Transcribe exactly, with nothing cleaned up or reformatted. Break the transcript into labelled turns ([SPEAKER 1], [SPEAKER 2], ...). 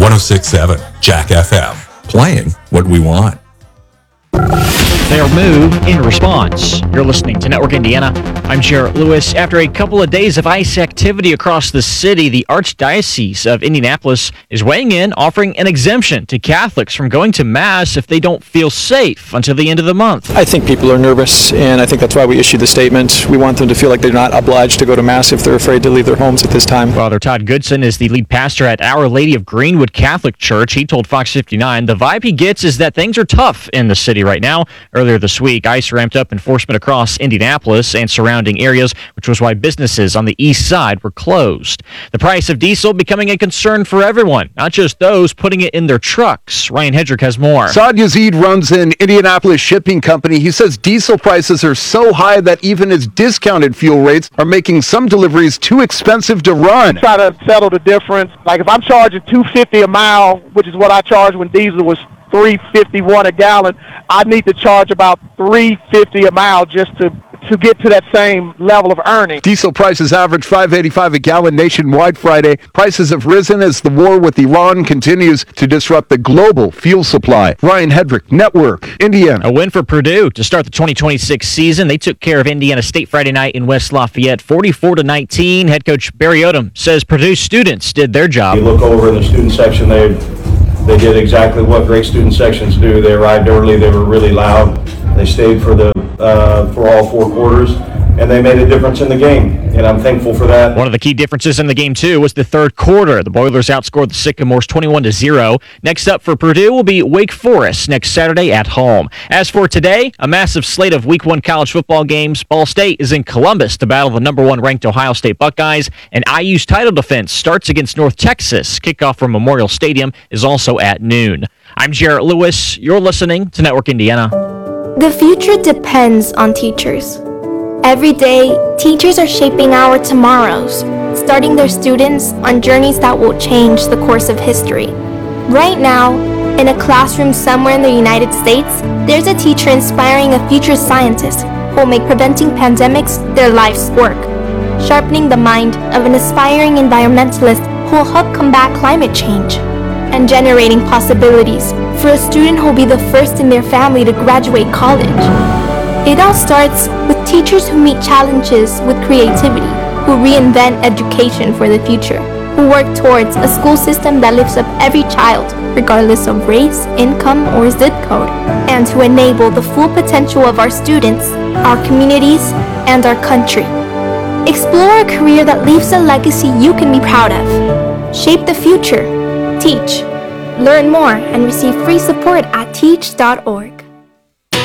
[SPEAKER 1] one oh six point seven Jack F M, playing what we want.
[SPEAKER 2] They'll move in response. You're listening to Network Indiana. I'm Jarrett Lewis. After a couple of days of ICE activity across the city, the Archdiocese of Indianapolis is weighing in, offering an exemption to Catholics from going to Mass if they don't feel safe until the end of the month.
[SPEAKER 3] I think people are nervous, and I think that's why we issued the statement. We want them to feel like they're not obliged to go to Mass if they're afraid to leave their homes at this time.
[SPEAKER 2] Father Todd Goodson is the lead pastor at Our Lady of Greenwood Catholic Church. He told Fox fifty-nine the vibe he gets is that things are tough in the city right now. Earlier this week, ICE ramped up enforcement across Indianapolis and surrounding areas, which was why businesses on the east side were closed. The price of diesel becoming a concern for everyone, not just those putting it in their trucks. Ryan Hedrick has more.
[SPEAKER 4] Saad Yazid runs an Indianapolis shipping company. He says diesel prices are so high that even his discounted fuel rates are making some deliveries too expensive to run.
[SPEAKER 5] Try to settle the difference. Like if I'm charging two hundred fifty dollars a mile, which is what I charged when diesel was three fifty-one a gallon, I need to charge about three fifty a mile just to to get to that same level of earning.
[SPEAKER 4] Diesel prices averaged five eighty-five a gallon nationwide Friday. Prices have risen as the war with Iran continues to disrupt the global fuel supply. Ryan Hedrick, Network, Indiana.
[SPEAKER 2] A win for Purdue to start the twenty twenty-six season. They took care of Indiana State Friday night in West Lafayette, forty-four to nineteen. Head coach Barry Odom says Purdue students did their job.
[SPEAKER 6] You look over in the student section, they They did exactly what great student sections do. They arrived early. They were really loud. They stayed for the uh, for all four quarters, and they made a difference in the game, and I'm thankful for that.
[SPEAKER 2] One of the key differences in the game, too, was the third quarter. The Boilers outscored the Sycamores twenty-one to zero. Next up for Purdue will be Wake Forest next Saturday at home. As for today, a massive slate of Week one college football games. Ball State is in Columbus to battle the number one ranked Ohio State Buckeyes, and I U's title defense starts against North Texas. Kickoff from Memorial Stadium is also at noon. I'm Jarrett Lewis. You're listening to Network Indiana.
[SPEAKER 7] The future depends on teachers. Every day, teachers are shaping our tomorrows, starting their students on journeys that will change the course of history. Right now, in a classroom somewhere in the United States, there's a teacher inspiring a future scientist who will make preventing pandemics their life's work, sharpening the mind of an aspiring environmentalist who will help combat climate change, and generating possibilities for a student who will be the first in their family to graduate college. It all starts with teachers who meet challenges with creativity, who reinvent education for the future, who work towards a school system that lifts up every child, regardless of race, income, or zip code, and to enable the full potential of our students, our communities, and our country. Explore a career that leaves a legacy you can be proud of. Shape the future. Teach. Learn more and receive free support at teach dot org.